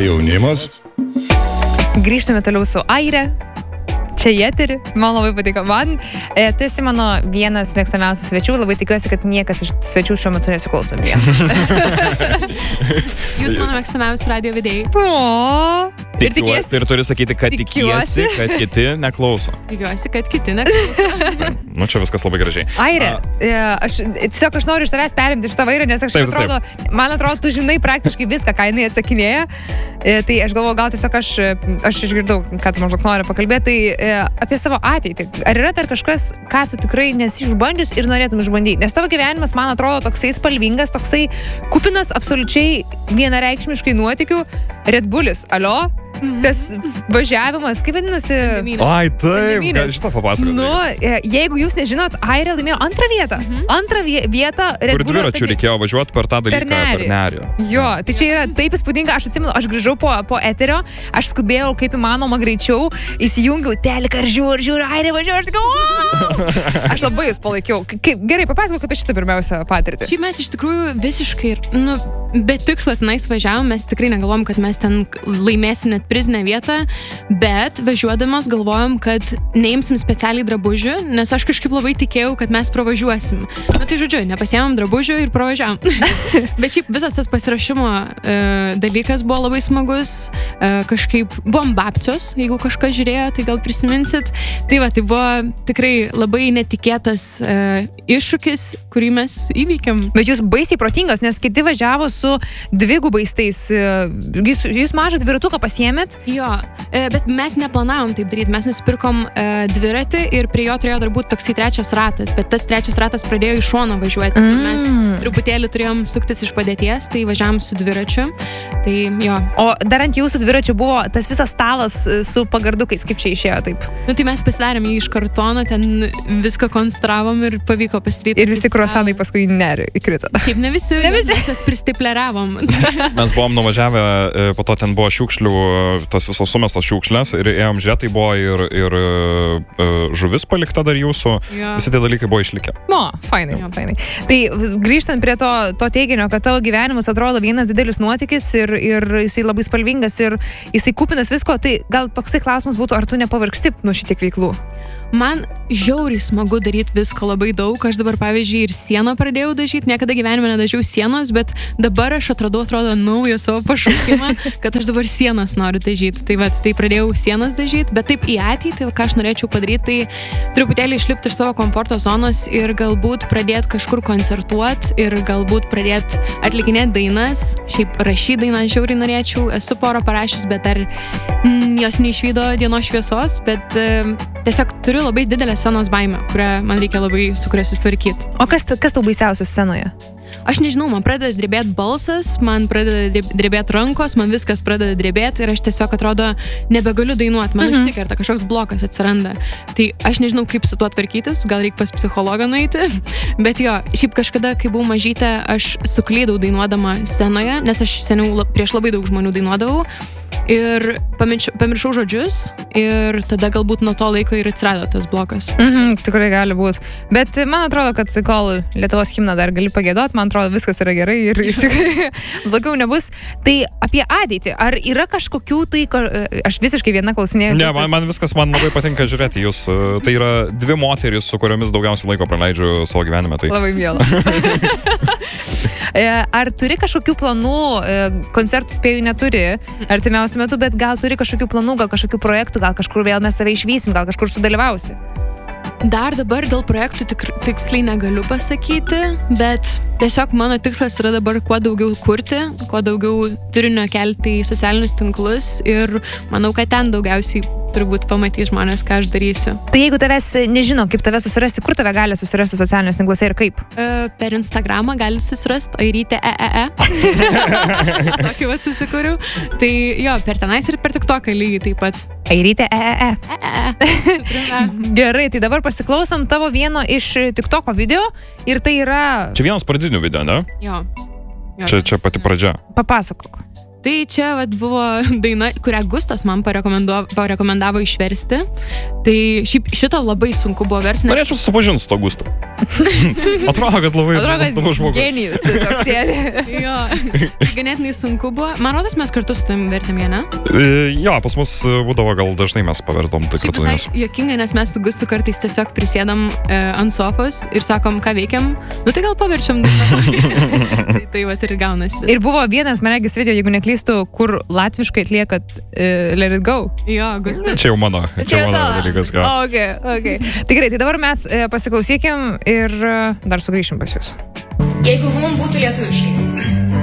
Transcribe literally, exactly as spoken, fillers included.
jaunimas. Grįžtame toliau su Aire. Čia į eterį. Man labai patiko. Man, e, tu esi mano vienas mėgstamiausių svečių. Labai tikiuosi, kad niekas iš svečių šiuo metu nesiklauso. Jūs mano mėgstamiausi radio vedėjai. O. Ir tikiuosi. Ir turi sakyti, kad tikiuosi, kad kiti neklauso. Tikiuosi, kad kiti neklauso. Nu, čia viskas labai gražiai. Aire, e, aš, tiesiog aš noriu iš tavęs perimti šitą vairą, nes aš Taip, atrodo, man atrodo, tu žinai praktiškai viską, ką jinai atsakinėja. E, tai aš galvoju, gal tiesiog aš, aš išgirdau, ką tu maždaug nori pakalbėti, tai e, apie savo ateitį. Ar yra dar kažkas, ką tu tikrai nesi išbandžius ir norėtum išbandyti? Nes tavo gyvenimas, man atrodo, toksai spalvingas, toksai kupinas absoliučiai vienareikšmiškai nuotykių. Red Bullis, alio? Tas važiavimas, kaip vadinasi? Ai, taip, gal šitą papasakoti. Nu, jeigu jūs nežinot, Aire laimėjo antrą vietą. Mhm. Antrą vietą Red Kur Bullio. dviračių reikėjo važiuoti per tą dalyką, per nerį. Per nerį. Jo, tai čia yra taip įspūdinga. Aš atsimenu, aš grįžau po, po eterio, aš skubėjau kaip įmanoma greičiau, įsijungiau teliką ir žiūriu, žiūriu, Aire važiuoju, aš sakau, wow! Aš labai jūs palaikiau. Kaip, gerai, papasakok apie šitą pirmiausią patirtį. Šiaip mes iš tikrųjų visiškai, nu, be tikslo tenais važiavom, mes tikrai negalvom, kad mes ten laimėsim net prizinę vietą, bet važiuodamas galvojom, kad neimsim specialiai drabužių, nes aš kažkaip labai tikėjau, kad mes pravažiuosim. Nu tai žodžiu, nepasiėmėm drabužių ir pravažiavom. Bet šiaip visas tas pasirašymo e, dalykas buvo labai smagus, e, kažkaip buvom babcios, jeigu kažkas žiūrėjo, tai gal prisiminsit. Tai va, tai buvo tikrai labai netikėtas e, iššūkis, kurį mes įveikėm. Bet jūs baisiai protingas, nes kiti važiavo su dvigubais tais, jūs, jūs mažą dviratuką pasiėmėt? Jo, bet mes neplanavom taip daryti, mes nusipirkom e, dviratį ir prie jo turėjo dar būti toksai trečias ratas, bet tas trečias ratas pradėjo iš šono važiuoti. Mm. Mes truputėlį turėjom suktis iš padėties, tai važiavom su dviračiu. Tai jo. O dar ant jūsų dviračių buvo tas visas stalas su pagardukais, kaip čia išėjo taip? Nu tai mes pasidarėm jį iš kartono, ten viską konstravom ir pavyko pasidaryti. Ir visi kruasanai paskui nerį įkrito. Šiaip ne visi, ne visi. Mes jas pristipleravom. Mes buvom nuvažiavę, po to ten buvo šiukšlių, tas visos sumestos šiukšlės ir ėjom žiūrėti, tai buvo ir, ir uh, žuvis palikta dar jūsų, jo. Visi tie dalykai buvo išlikę. No, fainai, jo, fainai. Tai grįžtant prie to, to teiginio, kad tavo gyvenimas atrodo vienas didelis nuotykis ir, ir jisai labai spalvingas ir jisai kupinas visko, tai gal toksai klausimas būtų, ar tu nepavargsti nuo šitiek veiklų? Man žiauriai smagu daryti visko labai daug. Aš dabar, pavyzdžiui, ir sieną pradėjau dažyti. Niekada gyvenime nedažiau sienos, bet dabar aš atradau, atrodo, naują savo pašaukimą, kad aš dabar sienas noriu dažyti. Tai va, tai pradėjau sienas dažyti, bet taip į ateitį, ką aš norėčiau padaryti, tai truputėlį išlipti iš savo komforto zonos ir galbūt pradėti kažkur koncertuoti ir galbūt pradėti atlikinėti dainas. Šiaip rašyti dainas žiauriai norėčiau. Esu porą parašius, bet dar mm, jos neišvydo dienos šviesos, bet e, tiesiog turiu labai didelę scenos baimę, kurią man reikia labai su kuria susitvarkyti. O kas, kas tau baisiausias scenoje? Aš nežinau, man pradeda drebėti balsas, man pradeda drebėti rankos, man viskas pradeda drebėti ir aš tiesiog atrodo nebegaliu dainuoti, man mhm. užsikerta, kažkoks blokas atsiranda. Tai aš nežinau, kaip su tuo tvarkytis, gal reikia pas psichologą nueiti, bet jo, šiaip kažkada, kai buvau mažytė, aš suklydau dainuodama scenoje, nes aš seniau prieš labai daug žmonių dainuodavau. Ir pamiršau, pamiršau žodžius ir tada galbūt nuo to laiko ir atsirado tas blokas. Mhm, tikrai gali būti. Bet man atrodo, kad kol Lietuvos himną dar gali pagėdot, man atrodo viskas yra gerai ir, ir tikrai blogiau nebus. Tai apie ateitį. Ar yra kažkokių tai, aš visiškai viena klausinėjau. Ne, man, man viskas, man labai patinka žiūrėti jūs. Tai yra dvi moterys, su kuriomis daugiausiai laiko praleidžiu savo gyvenime. Tai... Labai miela. Ar turi kažkokių planų, koncertų spėjų neturi artimiausiu metu, bet gal turi kažkokių planų, gal kažkokių projektų, gal kažkur vėl mes tave išvysim, gal kažkur sudalyvausi? Dar dabar dėl projektų tik, tiksliai negaliu pasakyti, bet tiesiog mano tikslas yra dabar kuo daugiau kurti, kuo daugiau turinio kelti į socialinius tinklus ir manau, kad ten daugiausiai turbūt pamatys žmonės, ką aš darysiu. Tai jeigu tavęs nežino, kaip tave susirasti, kur tave gali susirasti socialiniuose tinkluose ir kaip? E, per Instagramą gali susirasti Airytė E E E. Tokį vat susikūriau. Tai jo, per tenais ir per TikToką lygiai taip pat. Airytė E E E. E E E. Gerai, tai dabar pasiklausom tavo vieno iš TikToko video ir tai yra... Čia vienas pradinių video, ne? Jo. jo čia, čia pati pradžia. Papasakok. Tai čia vat, buvo daina, kurią Gustas man parekomendavo, parekomendavo išversti. Tai šiaip šito labai sunku buvo versti. Nes... Norėčiau susipažinti su to Gustu. Atrodo, kad labai nuostabus žmogus. Genijus tiesiog sėdi. Jo, ganėtinai sunku buvo. Man rodos, mes kartu su tam vertėm, ne? Jo, pas mus būdavo gal dažnai mes pavertom tai kartu. Šiaip visai juokinga, nes mes su Gustu kartais tiesiog prisėdam e, ant sofos ir sakom, ką veikiam. Nu tai gal paverčiam. tai, tai vat ir gaunasi. Ir buvo vienas, man regis, video, jeigu neklystu, kur latviškai atliekat uh, Let It Go. Jo, Gustas. Čia jau mano, čia jau mano dalykas. Ką. Okay, okay. Tai gerai, tai dabar mes uh, pasiklausykim ir uh, dar sugrįšim pas jūs. Jeigu hum būtų lietuviškai.